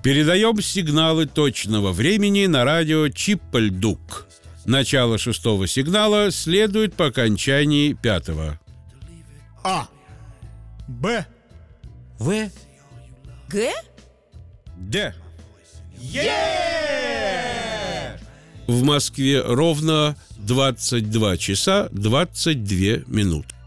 Передаем сигналы точного времени на радио Чиппальдук. Начало 6-го сигнала следует по окончании 5-го. А. Б. В. Г? Д. В Москве ровно 22 часа 22 минуты.